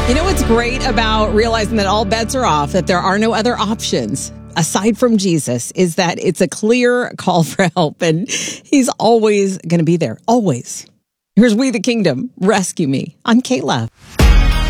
You know what's great about realizing that all bets are off, that there are no other options aside from Jesus, is that it's a clear call for help, and he's always going to be there. Always. Here's We the Kingdom. Rescue Me. I'm Kayla.